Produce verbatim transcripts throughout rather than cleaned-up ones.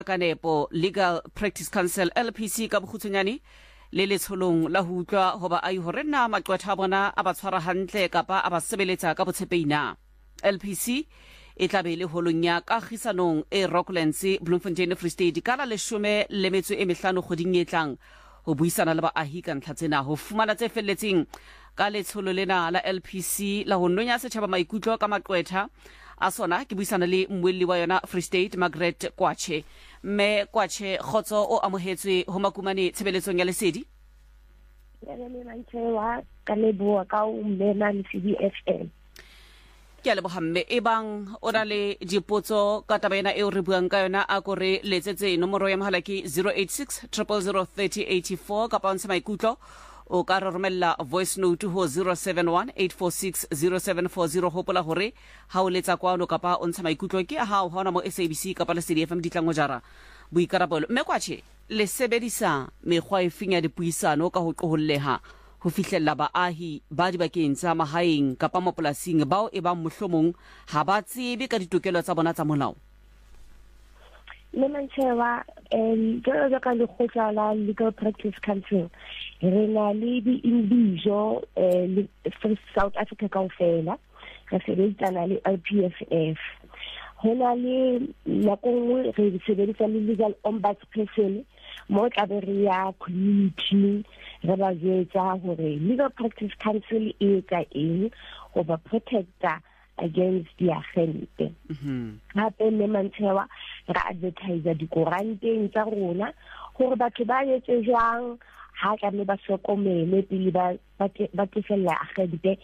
ka nepo Legal Practice Council L P C ka bokgutshwanyane le letsholong la ho utlwa hoba a hore na maqwetha bona a ba tshwara hantle kapa a ba sebeletsa ka botshepeina. L P C e tla be le holong ya kagisanong e Rocklands Bloemfontein Free State ka la leshome le metso e mehlano kgoding e tlang ho buisana le baahi ka ntlha tsena ho fumana tse felletseng ka letsholo lena la L P C la ho nonya setjhaba maikutlo ka maqwetha a sona ke buisana le mmuelli wa yona Free State Margaret Kwache. Me Kwache khotso o amohetswe ho makumane tshebeletsong ya lesedi. Ya le mantsewa ka leboa ka o mmena le C D F M. Ke a lebohamme e bang o na le dipotso ka taba ena e o re buang ka yona a go re letsetse nomoro ya mohala ke zero eight six zero zero zero three zero eight four ka pa ntsha maikutlo o ka re romella voice note ho zero seven one eight four six zero seven four zero hopola hore ha o letsa kwano ka pa o ntsha maikutlo ke a hao ha ona mo S A B C ka pa le C D F M ditlango jara boikarabelo mme Kwache le sebedisa mekgwa e fenya dipuisano ka ho qoholleha ho fihlella baahi ba dibakeng tsa mahaeng kapa mapolasing bao e bang mohlomong ha ba tsebe ka ditokelo tsa bona tsa molao. Le mantsewa em jalo ka le khotla la Legal Practice Council re na le di individual eh South Africa kaofela re sebetsana le L P F F hona le la kongwe re sebetsa le legal ombudsperson mo tla be re ya community re ba jetsa hore Legal Practice Council e ka eng go ba protector against the agente. Mhm. Hape le mantsewa ra advertise dikoranteng tsa rona gore batho ba yetse jwang ha ka me ba sokomele pele ba ba tefella agente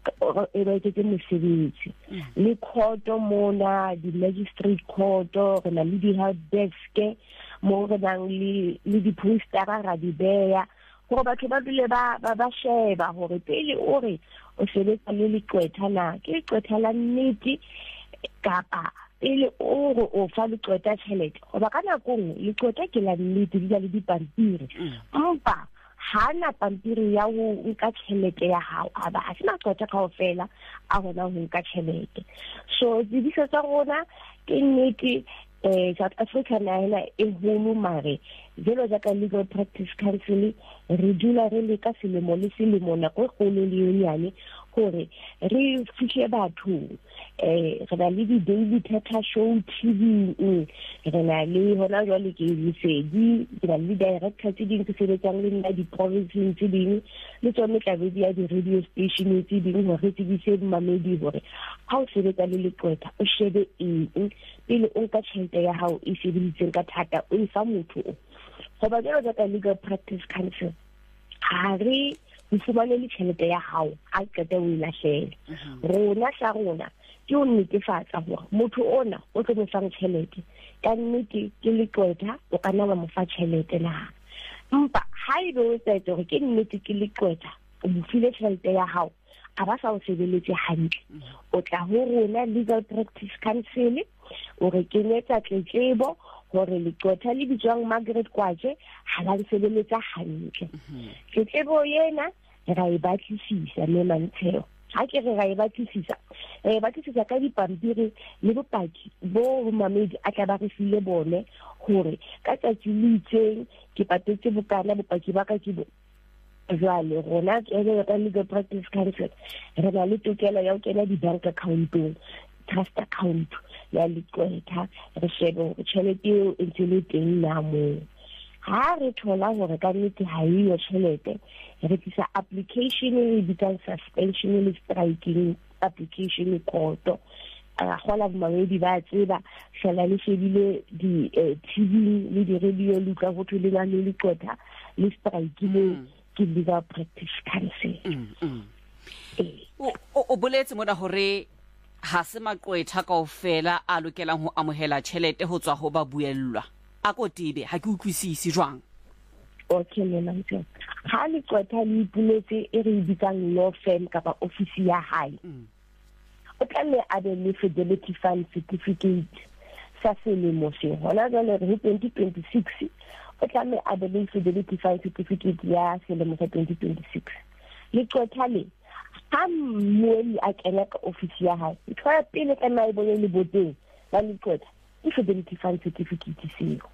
e ba tse mosebetsi le court mona di magistrate court re na le di help desk mo re nang le le di poster ra di beya gore batho ba dule ba ba sheba gore pele o re o sebetsa le leqwetha na ke leqwetha la nnete kapa pele o re o fa leqwetha tšhelete goba ka nakong leqwetha ke la nnete di le dipampiri empa hana pampiri ya ho nka tšhelete ya hao a ba a sena qwetha kaofela a hona ho nka tšhelete so dibiso tsa rona ke nnete eh South Africa na e holo mare jelo ja ka Legal Practice Council re dula re le ka selemo le selemo na go golo le yonyane gore re fihle batho eh re na le di daily theater show T V re na le hona jwale ke lesedi re na le director tse ding tse sebetsang le nna di province tse ding le tsone tla be ya di radio station tse ding hore tse di se mamedi hore ha o sebetsa le leqwetha o shebe eng pele o nka tšhelete ya hao e sebeditseng ka thata o e fa motho go ba jalo ka Legal Practice Council ha re o fumane le tšhelete ya hao a qeta o ilahlela rona sa rona ke o netefatsa gore motho ona o tlo mo fang tšhelete ka nnete ke leqwetha o ka nna mo fa tšhelete na mpa ha e be o tsetse gore ke nnete ke leqwetha o mo file tšhelete ya hao a ba sa o sebeletse hantle o tla ho rona Legal Practice Council o re kenetsa tletlebo gore leqwetha le bitswang Margaret Kwache ha la sebeletsa hantle tletlebo yena ra e batlisisa le mantsheo ha ke re ra e batlisisa e batlisisa ka dipampiri le bopaki bo mamedi a tla ba re file bone gore ka tsatsi le itseng ke patetse bokana bopaki ba ka ke bo jwale rona ke le ka Legal Practice Council re na le tokelo ya ho kena di bank accountong trust account ya leqwetha re shebe tšhelete eo e ntse le teng na mo ha re thola gore ka nnete ha e yo tšhelete re tlisa application e bitsang suspension le striking application court a gola mamedi ba tseba hlela le shebile di T V le di radio le ka go thole le leqwetha le strike le ke Legal Practice Council o o boletse mona hore ha se maqwetha kaofela a lokelang ho amohela tšhelete ho tswa ho ba buellwa a ko tibe ha ke utlwisisi jwang okay le mantse ha leqwetha le ipuletse e re bitsang law firm kapa office ya hae o tla le a be le fidelity fund certificate sa selemo se hona jwale re twenty twenty-six o tla me a be le fidelity fund certificate ya selemo sa twenty twenty-six leqwetha le ha mmuelli a kena ka office ya hae ntho ya pele ka maibole le boteng ba leqwetha e fidelity fund certificate seo